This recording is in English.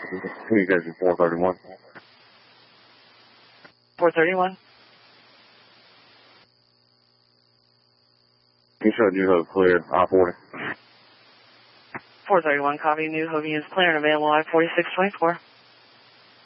You guys are 431. 431. You showed New Hope clear, I-40. 431, copy. New Hope is clear and available I-4624.